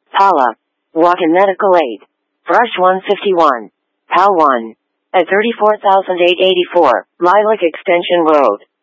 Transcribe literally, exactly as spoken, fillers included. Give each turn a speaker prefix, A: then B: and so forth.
A: Pala. Walk-in medical aid. Brush one fifty-one. Pal one. At thirty-four thousand eight hundred eighty-four, Lilac Extension Road.